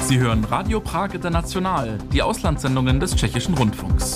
Sie hören Radio Prag International, die Auslandssendungen des Tschechischen Rundfunks.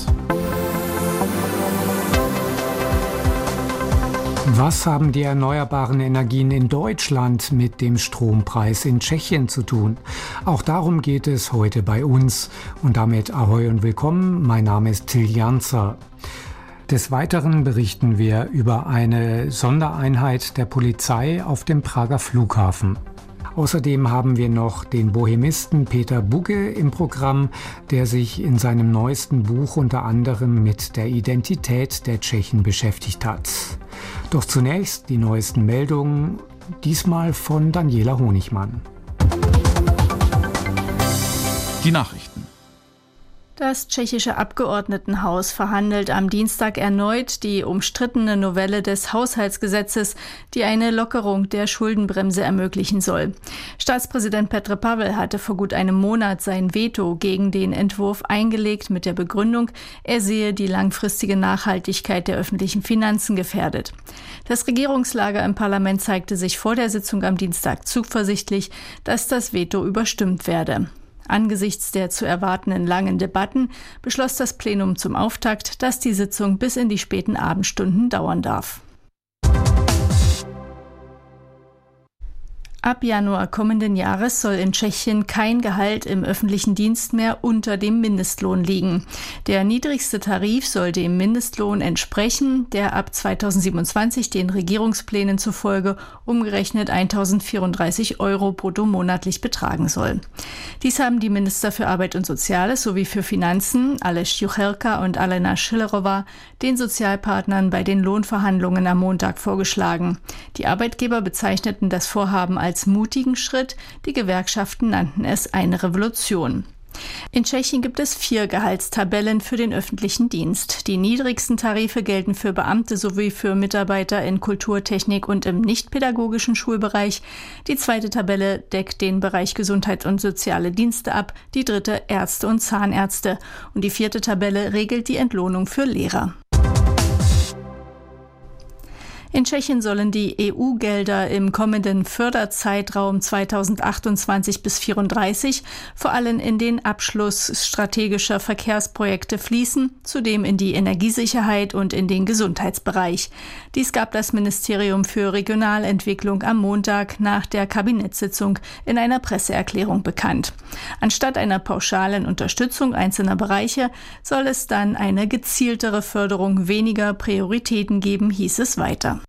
Was haben die erneuerbaren Energien in Deutschland mit dem Strompreis in Tschechien zu tun? Auch darum geht es heute bei uns. Und damit Ahoi und willkommen, mein Name ist Till Janzer. Des Weiteren berichten wir über eine Sondereinheit der Polizei auf dem Prager Flughafen. Außerdem haben wir noch den Bohemisten Peter Bugge im Programm, der sich in seinem neuesten Buch unter anderem mit der Identität der Tschechen beschäftigt hat. Doch zunächst die neuesten Meldungen, diesmal von Daniela Honigmann. Die Nachrichten. Das tschechische Abgeordnetenhaus verhandelt am Dienstag erneut die umstrittene Novelle des Haushaltsgesetzes, die eine Lockerung der Schuldenbremse ermöglichen soll. Staatspräsident Petr Pavel hatte vor gut einem Monat sein Veto gegen den Entwurf eingelegt mit der Begründung, er sehe die langfristige Nachhaltigkeit der öffentlichen Finanzen gefährdet. Das Regierungslager im Parlament zeigte sich vor der Sitzung am Dienstag zuversichtlich, dass das Veto überstimmt werde. Angesichts der zu erwartenden langen Debatten beschloss das Plenum zum Auftakt, dass die Sitzung bis in die späten Abendstunden dauern darf. Ab Januar kommenden Jahres soll in Tschechien kein Gehalt im öffentlichen Dienst mehr unter dem Mindestlohn liegen. Der niedrigste Tarif soll dem Mindestlohn entsprechen, der ab 2027 den Regierungsplänen zufolge umgerechnet 1.034 € brutto monatlich betragen soll. Dies haben die Minister für Arbeit und Soziales sowie für Finanzen, Aleš Juchelka und Alena Schillerova, den Sozialpartnern bei den Lohnverhandlungen am Montag vorgeschlagen. Die Arbeitgeber bezeichneten das Vorhaben als mutigen Schritt, die Gewerkschaften nannten es eine Revolution. In Tschechien gibt es 4 Gehaltstabellen für den öffentlichen Dienst. Die niedrigsten Tarife gelten für Beamte sowie für Mitarbeiter in Kultur, Technik und im nichtpädagogischen Schulbereich. Die zweite Tabelle deckt den Bereich Gesundheit und soziale Dienste ab, die dritte Ärzte und Zahnärzte. Und die vierte Tabelle regelt die Entlohnung für Lehrer. In Tschechien sollen die EU-Gelder im kommenden Förderzeitraum 2028 bis 2034 vor allem in den Abschluss strategischer Verkehrsprojekte fließen, zudem in die Energiesicherheit und in den Gesundheitsbereich. Dies gab das Ministerium für Regionalentwicklung am Montag nach der Kabinettssitzung in einer Presseerklärung bekannt. Anstatt einer pauschalen Unterstützung einzelner Bereiche soll es dann eine gezieltere Förderung weniger Prioritäten geben, hieß es weiter.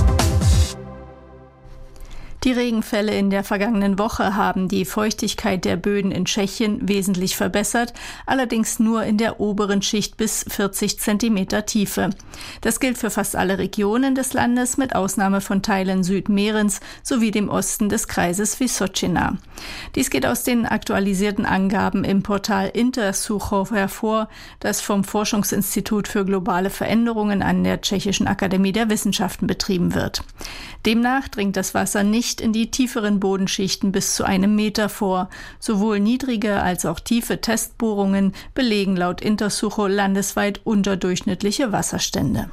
Die Regenfälle in der vergangenen Woche haben die Feuchtigkeit der Böden in Tschechien wesentlich verbessert, allerdings nur in der oberen Schicht bis 40 Zentimeter Tiefe. Das gilt für fast alle Regionen des Landes, mit Ausnahme von Teilen Südmährens sowie dem Osten des Kreises Vysočina. Dies geht aus den aktualisierten Angaben im Portal Intersucho hervor, das vom Forschungsinstitut für globale Veränderungen an der Tschechischen Akademie der Wissenschaften betrieben wird. Demnach dringt das Wasser nicht in die tieferen Bodenschichten bis zu 1 Meter vor. Sowohl niedrige als auch tiefe Testbohrungen belegen laut Intersucho landesweit unterdurchschnittliche Wasserstände.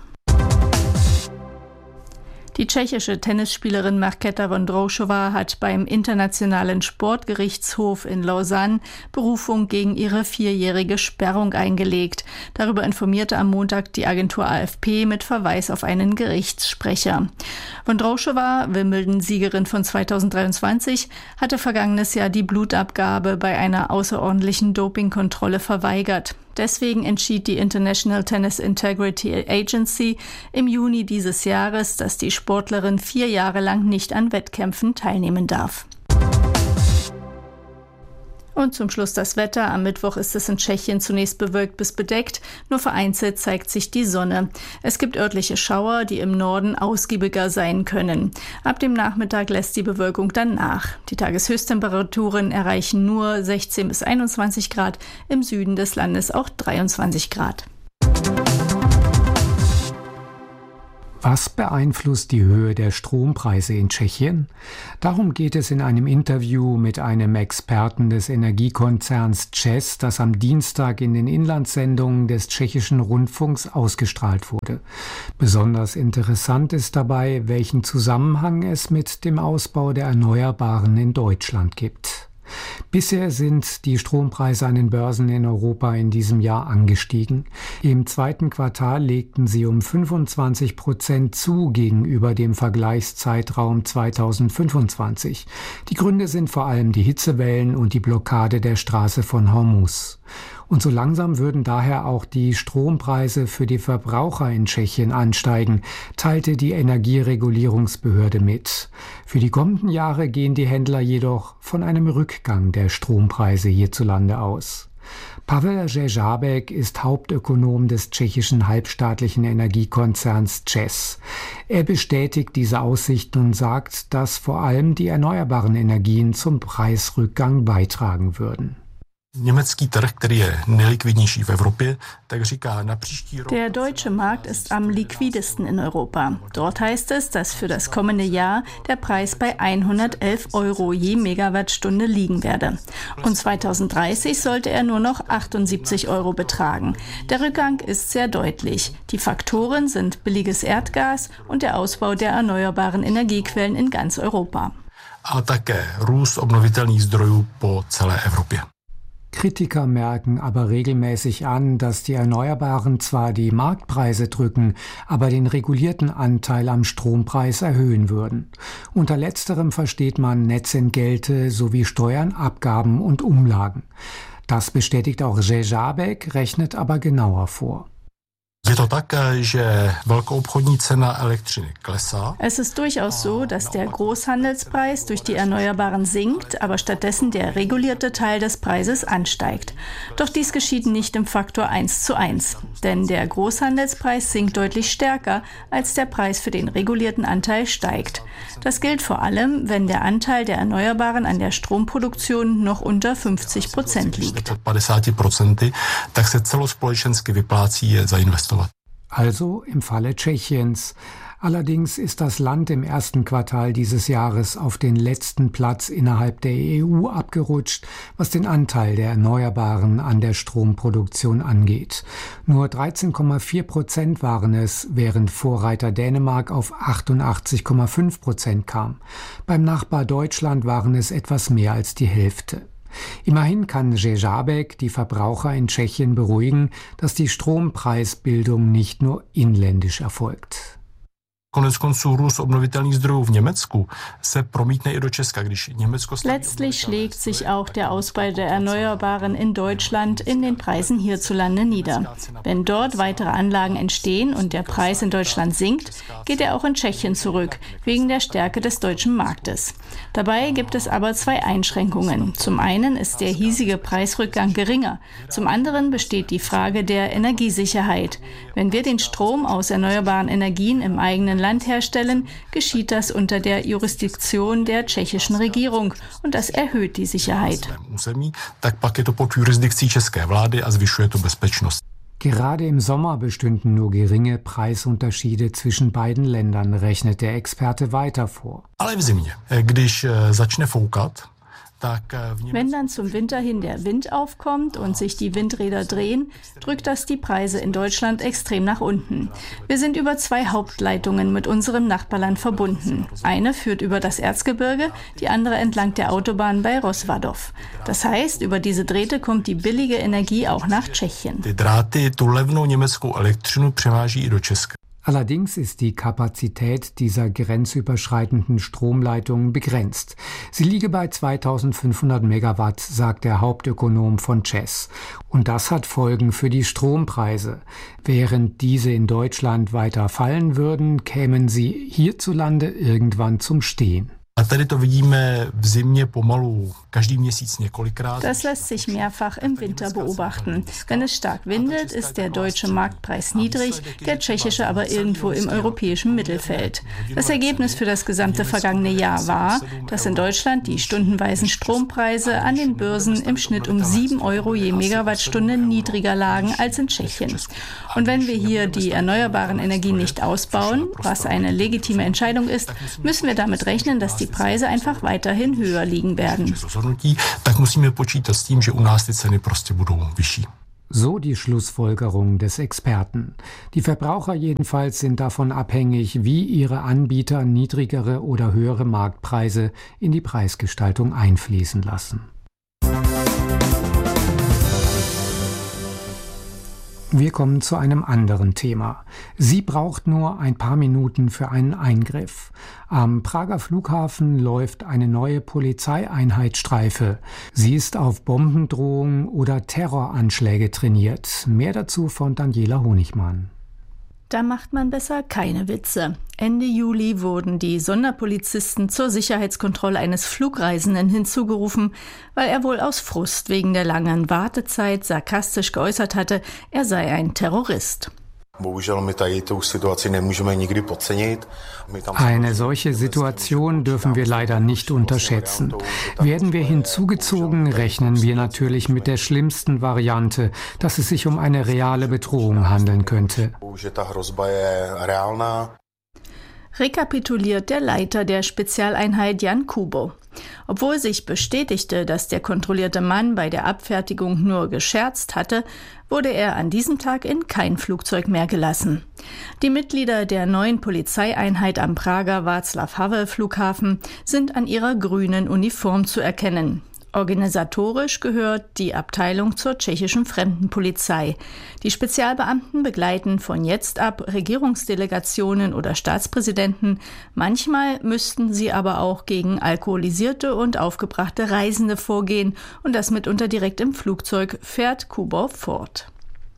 Die tschechische Tennisspielerin Markéta Vondroušová hat beim Internationalen Sportgerichtshof in Lausanne Berufung gegen ihre 4-jährige Sperrung eingelegt. Darüber informierte am Montag die Agentur AFP mit Verweis auf einen Gerichtssprecher. Vondroušová, Wimbledon-Siegerin von 2023, hatte vergangenes Jahr die Blutabgabe bei einer außerordentlichen Dopingkontrolle verweigert. Deswegen entschied die International Tennis Integrity Agency im Juni dieses Jahres, dass die Sportlerin 4 Jahre lang nicht an Wettkämpfen teilnehmen darf. Und zum Schluss das Wetter. Am Mittwoch ist es in Tschechien zunächst bewölkt bis bedeckt, nur vereinzelt zeigt sich die Sonne. Es gibt örtliche Schauer, die im Norden ausgiebiger sein können. Ab dem Nachmittag lässt die Bewölkung dann nach. Die Tageshöchsttemperaturen erreichen nur 16 bis 21 Grad, im Süden des Landes auch 23 Grad. Was beeinflusst die Höhe der Strompreise in Tschechien? Darum geht es in einem Interview mit einem Experten des Energiekonzerns ČEZ, das am Dienstag in den Inlandssendungen des tschechischen Rundfunks ausgestrahlt wurde. Besonders interessant ist dabei, welchen Zusammenhang es mit dem Ausbau der Erneuerbaren in Deutschland gibt. Bisher sind die Strompreise an den Börsen in Europa in diesem Jahr angestiegen. Im zweiten Quartal legten sie um 25% zu gegenüber dem Vergleichszeitraum 2025. Die Gründe sind vor allem die Hitzewellen und die Blockade der Straße von Hormuz. Und so langsam würden daher auch die Strompreise für die Verbraucher in Tschechien ansteigen, teilte die Energieregulierungsbehörde mit. Für die kommenden Jahre gehen die Händler jedoch von einem Rückgang der Strompreise hierzulande aus. Pavel Řežábek ist Hauptökonom des tschechischen halbstaatlichen Energiekonzerns ČEZ. Er bestätigt diese Aussichten und sagt, dass vor allem die erneuerbaren Energien zum Preisrückgang beitragen würden. Der deutsche Markt ist am liquidesten in Europa. Dort heißt es, dass für das kommende Jahr der Preis bei 111 € je Megawattstunde liegen werde. Und 2030 sollte er nur noch 78 € betragen. Der Rückgang ist sehr deutlich. Die Faktoren sind billiges Erdgas und der Ausbau der erneuerbaren Energiequellen in ganz Europa. A také růst obnovitelných zdrojů po celé Evropě. Kritiker merken aber regelmäßig an, dass die Erneuerbaren zwar die Marktpreise drücken, aber den regulierten Anteil am Strompreis erhöhen würden. Unter letzterem versteht man Netzentgelte sowie Steuern, Abgaben und Umlagen. Das bestätigt auch Řežábek, rechnet aber genauer vor. Es ist durchaus so, dass der Großhandelspreis durch die Erneuerbaren sinkt, aber stattdessen der regulierte Teil des Preises ansteigt. Doch dies geschieht nicht im Faktor 1:1, denn der Großhandelspreis sinkt deutlich stärker, als der Preis für den regulierten Anteil steigt. Das gilt vor allem, wenn der Anteil der Erneuerbaren an der Stromproduktion noch unter 50% liegt. Also im Falle Tschechiens. Allerdings ist das Land im ersten Quartal dieses Jahres auf den letzten Platz innerhalb der EU abgerutscht, was den Anteil der Erneuerbaren an der Stromproduktion angeht. Nur 13,4% waren es, während Vorreiter Dänemark auf 88,5% kam. Beim Nachbar Deutschland waren es etwas mehr als die Hälfte. Immerhin kann Řežábek die Verbraucher in Tschechien beruhigen, dass die Strompreisbildung nicht nur inländisch erfolgt. Letztlich schlägt sich auch der Ausbau der Erneuerbaren in Deutschland in den Preisen hierzulande nieder. Wenn dort weitere Anlagen entstehen und der Preis in Deutschland sinkt, geht er auch in Tschechien zurück, wegen der Stärke des deutschen Marktes. Dabei gibt es aber zwei Einschränkungen. Zum einen ist der hiesige Preisrückgang geringer. Zum anderen besteht die Frage der Energiesicherheit. Wenn wir den Strom aus erneuerbaren Energien im eigenen Land herstellen, geschieht das unter der Jurisdiktion der tschechischen Regierung und das erhöht die Sicherheit. Gerade im Sommer bestünden nur geringe Preisunterschiede zwischen beiden Ländern, rechnet der Experte weiter vor. Wenn dann zum Winter hin der Wind aufkommt und sich die Windräder drehen, drückt das die Preise in Deutschland extrem nach unten. Wir sind über 2 Hauptleitungen mit unserem Nachbarland verbunden. Eine führt über das Erzgebirge, die andere entlang der Autobahn bei Rozvadov. Das heißt, über diese Drähte kommt die billige Energie auch nach Tschechien. Allerdings ist die Kapazität dieser grenzüberschreitenden Stromleitungen begrenzt. Sie liege bei 2500 Megawatt, sagt der Hauptökonom von ČEZ. Und das hat Folgen für die Strompreise. Während diese in Deutschland weiter fallen würden, kämen sie hierzulande irgendwann zum Stehen. Das lässt sich mehrfach im Winter beobachten. Wenn es stark windet, ist der deutsche Marktpreis niedrig, der tschechische aber irgendwo im europäischen Mittelfeld. Das Ergebnis für das gesamte vergangene Jahr war, dass in Deutschland die stundenweisen Strompreise an den Börsen im Schnitt um 7 € je Megawattstunde niedriger lagen als in Tschechien. Und wenn wir hier die erneuerbaren Energien nicht ausbauen, was eine legitime Entscheidung ist, müssen wir damit rechnen, dass die Preise einfach weiterhin höher liegen werden. So die Schlussfolgerung des Experten. Die Verbraucher jedenfalls sind davon abhängig, wie ihre Anbieter niedrigere oder höhere Marktpreise in die Preisgestaltung einfließen lassen. Wir kommen zu einem anderen Thema. Sie braucht nur ein paar Minuten für einen Eingriff. Am Prager Flughafen läuft eine neue Polizeieinheit Streife. Sie ist auf Bombendrohungen oder Terroranschläge trainiert. Mehr dazu von Daniela Honigmann. Da macht man besser keine Witze. Ende Juli wurden die Sonderpolizisten zur Sicherheitskontrolle eines Flugreisenden hinzugerufen, weil er wohl aus Frust wegen der langen Wartezeit sarkastisch geäußert hatte, er sei ein Terrorist. Eine solche Situation dürfen wir leider nicht unterschätzen. Werden wir hinzugezogen, rechnen wir natürlich mit der schlimmsten Variante, dass es sich um eine reale Bedrohung handeln könnte. Rekapituliert der Leiter der Spezialeinheit Jan Kubo. Obwohl sich bestätigte, dass der kontrollierte Mann bei der Abfertigung nur gescherzt hatte, wurde er an diesem Tag in kein Flugzeug mehr gelassen. Die Mitglieder der neuen Polizeieinheit am Prager Václav-Havel-Flughafen sind an ihrer grünen Uniform zu erkennen. Organisatorisch gehört die Abteilung zur tschechischen Fremdenpolizei. Die Spezialbeamten begleiten von jetzt ab Regierungsdelegationen oder Staatspräsidenten. Manchmal müssten sie aber auch gegen alkoholisierte und aufgebrachte Reisende vorgehen und das mitunter direkt im Flugzeug, fährt Kubo fort.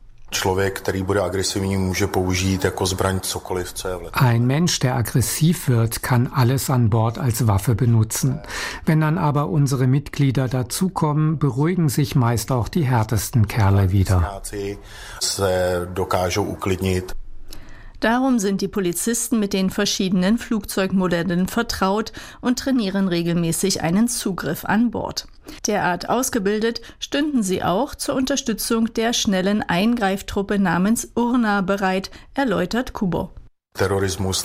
Ein Mensch, der aggressiv wird, kann alles an Bord als Waffe benutzen. Wenn dann aber unsere Mitglieder dazukommen, beruhigen sich meist auch die härtesten Kerle wieder. Darum sind die Polizisten mit den verschiedenen Flugzeugmodellen vertraut und trainieren regelmäßig einen Zugriff an Bord. Derart ausgebildet stünden sie auch zur Unterstützung der schnellen Eingreiftruppe namens Urna bereit, erläutert Kubo. Terrorismus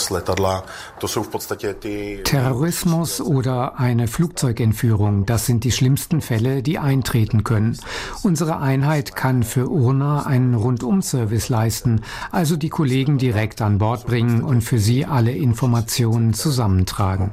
oder eine Flugzeugentführung, das sind die schlimmsten Fälle, die eintreten können. Unsere Einheit kann für Urna einen Rundum-Service leisten, also die Kollegen direkt an Bord bringen und für sie alle Informationen zusammentragen.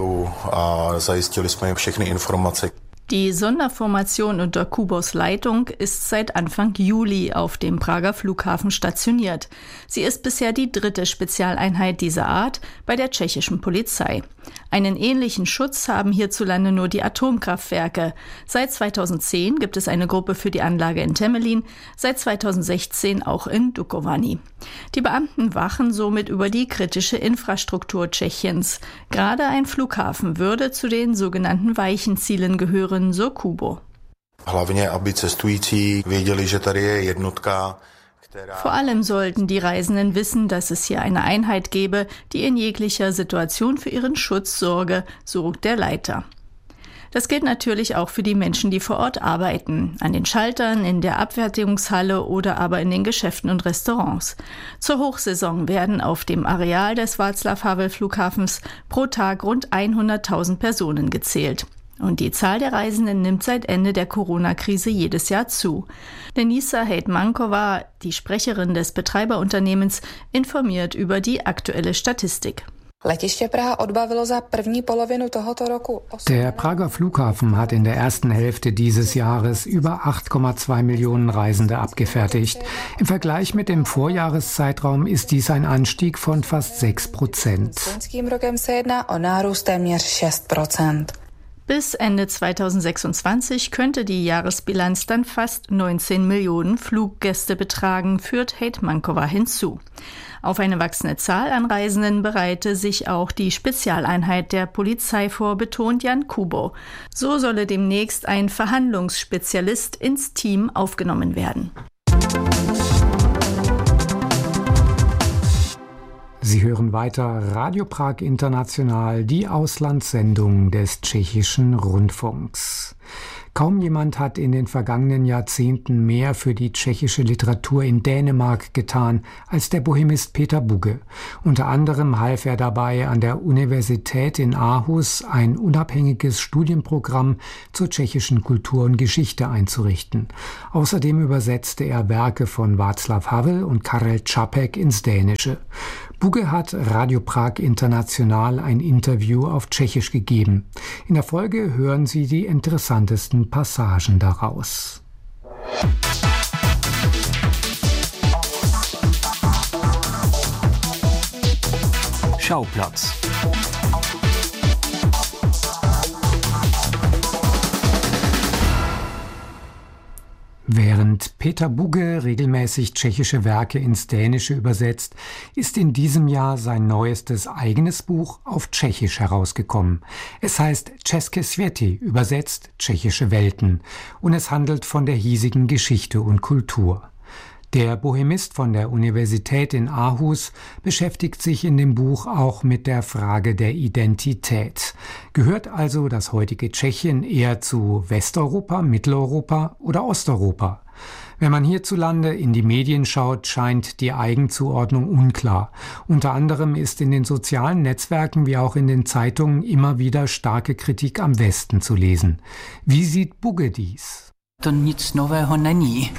Die Sonderformation unter Kubos Leitung ist seit Anfang Juli auf dem Prager Flughafen stationiert. Sie ist bisher die 3. Spezialeinheit dieser Art bei der tschechischen Polizei. Einen ähnlichen Schutz haben hierzulande nur die Atomkraftwerke. Seit 2010 gibt es eine Gruppe für die Anlage in Temelin, seit 2016 auch in Dukovany. Die Beamten wachen somit über die kritische Infrastruktur Tschechiens. Gerade ein Flughafen würde zu den sogenannten weichen Zielen gehören, so Kubo. Vor allem sollten die Reisenden wissen, dass es hier eine Einheit gäbe, die in jeglicher Situation für ihren Schutz sorge, so der Leiter. Das gilt natürlich auch für die Menschen, die vor Ort arbeiten, an den Schaltern, in der Abfertigungshalle oder aber in den Geschäften und Restaurants. Zur Hochsaison werden auf dem Areal des Václav-Havel-Flughafens pro Tag rund 100.000 Personen gezählt. Und die Zahl der Reisenden nimmt seit Ende der Corona-Krise jedes Jahr zu. Denisa Hejtmankova, die Sprecherin des Betreiberunternehmens, informiert über die aktuelle Statistik. Der Prager Flughafen hat in der ersten Hälfte dieses Jahres über 8,2 Millionen Reisende abgefertigt. Im Vergleich mit dem Vorjahreszeitraum ist dies ein Anstieg von fast 6%. Bis Ende 2026 könnte die Jahresbilanz dann fast 19 Millionen Fluggäste betragen, führt Hejtmankova hinzu. Auf eine wachsende Zahl an Reisenden bereite sich auch die Spezialeinheit der Polizei vor, betont Jan Kubo. So solle demnächst ein Verhandlungsspezialist ins Team aufgenommen werden. Sie hören weiter Radio Prag International, die Auslandssendung des tschechischen Rundfunks. Kaum jemand hat in den vergangenen Jahrzehnten mehr für die tschechische Literatur in Dänemark getan als der Bohemist Peter Bugge. Unter anderem half er dabei, an der Universität in Aarhus ein unabhängiges Studienprogramm zur tschechischen Kultur und Geschichte einzurichten. Außerdem übersetzte er Werke von Václav Havel und Karel Čapek ins Dänische. Bugge hat Radio Prag International ein Interview auf Tschechisch gegeben. In der Folge hören Sie die interessantesten Passagen daraus. Schauplatz. Während Peter Bugge regelmäßig tschechische Werke ins Dänische übersetzt, ist in diesem Jahr sein neuestes eigenes Buch auf Tschechisch herausgekommen. Es heißt České světy, übersetzt Tschechische Welten, und es handelt von der hiesigen Geschichte und Kultur. Der Bohemist von der Universität in Aarhus beschäftigt sich in dem Buch auch mit der Frage der Identität. Gehört also das heutige Tschechien eher zu Westeuropa, Mitteleuropa oder Osteuropa? Wenn man hierzulande in die Medien schaut, scheint die Eigenzuordnung unklar. Unter anderem ist in den sozialen Netzwerken wie auch in den Zeitungen immer wieder starke Kritik am Westen zu lesen. Wie sieht Bugge dies? To nic nového není.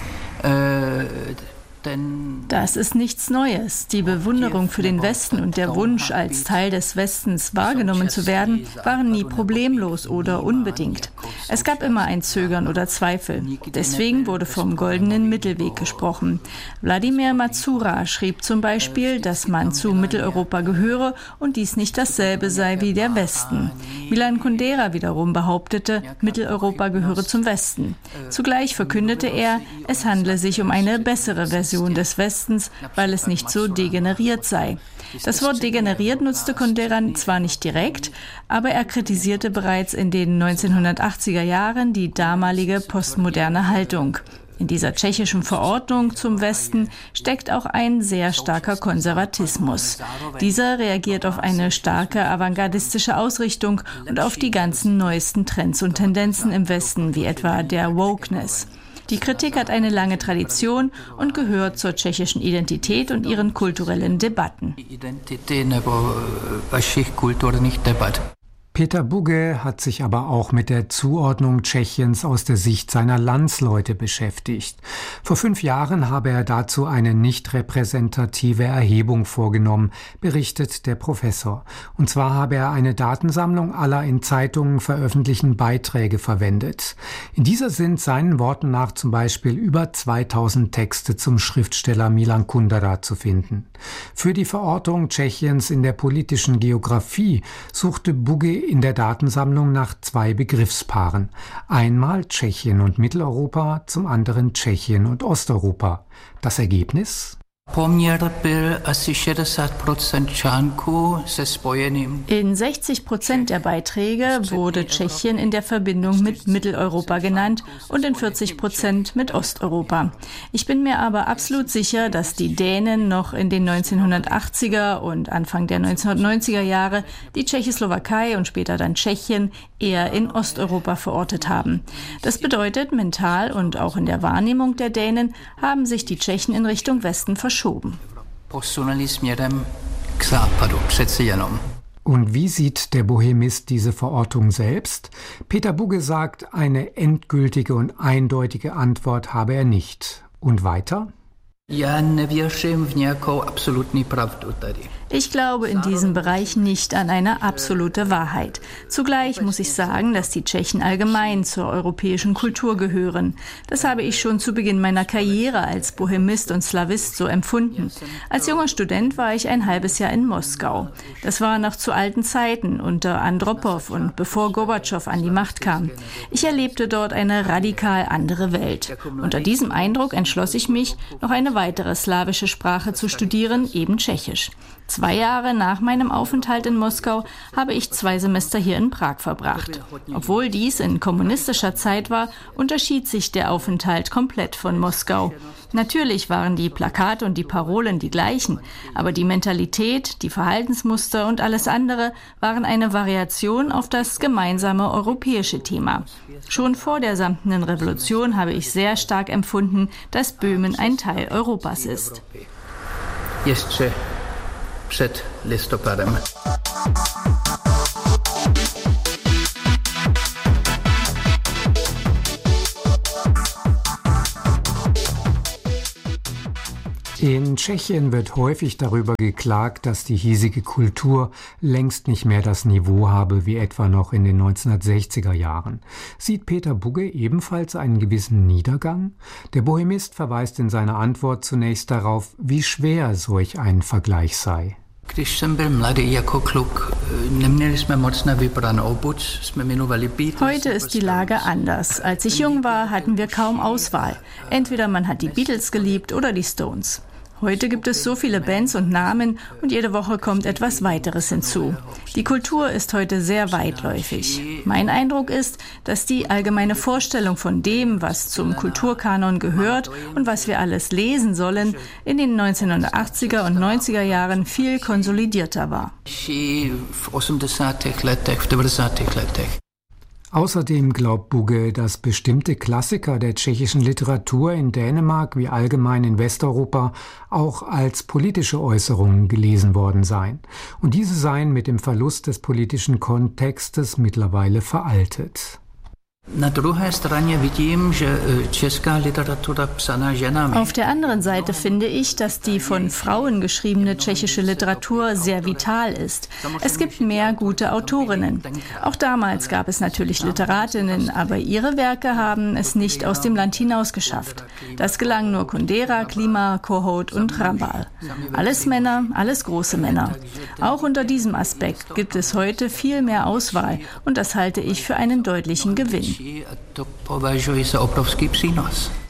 Das ist nichts Neues. Die Bewunderung für den Westen und der Wunsch, als Teil des Westens wahrgenommen zu werden, waren nie problemlos oder unbedingt. Es gab immer ein Zögern oder Zweifel. Deswegen wurde vom goldenen Mittelweg gesprochen. Wladimir Mazura schrieb zum Beispiel, dass man zu Mitteleuropa gehöre und dies nicht dasselbe sei wie der Westen. Milan Kundera wiederum behauptete, Mitteleuropa gehöre zum Westen. Zugleich verkündete er, es handle sich um eine bessere Version des Westens, weil es nicht so degeneriert sei. Das Wort degeneriert nutzte Kundera zwar nicht direkt, aber er kritisierte bereits in den 1980er Jahren die damalige postmoderne Haltung. In dieser tschechischen Verordnung zum Westen steckt auch ein sehr starker Konservatismus. Dieser reagiert auf eine starke avantgardistische Ausrichtung und auf die ganzen neuesten Trends und Tendenzen im Westen, wie etwa der Wokeness. Die Kritik hat eine lange Tradition und gehört zur tschechischen Identität und ihren kulturellen Debatten. Peter Bugge hat sich aber auch mit der Zuordnung Tschechiens aus der Sicht seiner Landsleute beschäftigt. Vor 5 Jahren habe er dazu eine nicht repräsentative Erhebung vorgenommen, berichtet der Professor. Und zwar habe er eine Datensammlung aller in Zeitungen veröffentlichten Beiträge verwendet. In dieser sind seinen Worten nach zum Beispiel über 2000 Texte zum Schriftsteller Milan Kundera zu finden. Für die Verortung Tschechiens in der politischen Geografie suchte Bugge in der Datensammlung nach 2 Begriffspaaren. Einmal Tschechien und Mitteleuropa, zum anderen Tschechien und Osteuropa. Das Ergebnis? Poměr byl asi 60% článků se spojeným. In 60% der Beiträge wurde Tschechien in der Verbindung mit Mitteleuropa genannt und in 40% mit Osteuropa. Ich bin mir aber absolut sicher, dass die Dänen noch in den 1980er und Anfang der 1990er Jahre die Tschechoslowakei und später dann Tschechien eher in Osteuropa verortet haben. Das bedeutet, mental und auch in der Wahrnehmung der Dänen haben sich die Tschechen in Richtung Westen verschoben. Und wie sieht der Bohemist diese Verortung selbst? Peter Bugge sagt, eine endgültige und eindeutige Antwort habe er nicht. Und weiter? Ich glaube in diesem Bereich nicht an eine absolute Wahrheit. Zugleich muss ich sagen, dass die Tschechen allgemein zur europäischen Kultur gehören. Das habe ich schon zu Beginn meiner Karriere als Bohemist und Slawist so empfunden. Als junger Student war ich ein halbes Jahr in Moskau. Das war noch zu alten Zeiten unter Andropow und bevor Gorbatschow an die Macht kam. Ich erlebte dort eine radikal andere Welt. Unter diesem Eindruck entschloss ich mich, noch eine weitere slawische Sprache zu studieren, eben Tschechisch. 2 Jahre nach meinem Aufenthalt in Moskau habe ich 2 Semester hier in Prag verbracht. Obwohl dies in kommunistischer Zeit war, unterschied sich der Aufenthalt komplett von Moskau. Natürlich waren die Plakate und die Parolen die gleichen, aber die Mentalität, die Verhaltensmuster und alles andere waren eine Variation auf das gemeinsame europäische Thema. Schon vor der Samtenen Revolution habe ich sehr stark empfunden, dass Böhmen ein Teil Europas ist. Jeszcze przed listopadem. In Tschechien wird häufig darüber geklagt, dass die hiesige Kultur längst nicht mehr das Niveau habe wie etwa noch in den 1960er Jahren. Sieht Peter Bugge ebenfalls einen gewissen Niedergang? Der Bohemist verweist in seiner Antwort zunächst darauf, wie schwer solch ein Vergleich sei. Heute ist die Lage anders. Als ich jung war, hatten wir kaum Auswahl. Entweder man hat die Beatles geliebt oder die Stones. Heute gibt es so viele Bands und Namen und jede Woche kommt etwas weiteres hinzu. Die Kultur ist heute sehr weitläufig. Mein Eindruck ist, dass die allgemeine Vorstellung von dem, was zum Kulturkanon gehört und was wir alles lesen sollen, in den 1980er und 90er Jahren viel konsolidierter war. Außerdem glaubt Bugge, dass bestimmte Klassiker der tschechischen Literatur in Dänemark wie allgemein in Westeuropa auch als politische Äußerungen gelesen worden seien. Und diese seien mit dem Verlust des politischen Kontextes mittlerweile veraltet. Auf der anderen Seite finde ich, dass die von Frauen geschriebene tschechische Literatur sehr vital ist. Es gibt mehr gute Autorinnen. Auch damals gab es natürlich Literatinnen, aber ihre Werke haben es nicht aus dem Land hinaus geschafft. Das gelang nur Kundera, Klima, Kohout und Rambal. Alles Männer, alles große Männer. Auch unter diesem Aspekt gibt es heute viel mehr Auswahl und das halte ich für einen deutlichen Gewinn. To považuji za obrovský přínos.